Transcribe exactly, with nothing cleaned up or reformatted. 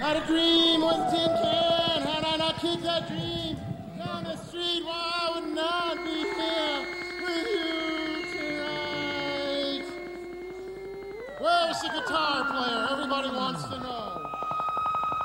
Had a dream with a tin can. Had I not kicked that dream down the street, why I would not be here with you tonight. Where's the guitar player? Everybody wants to know.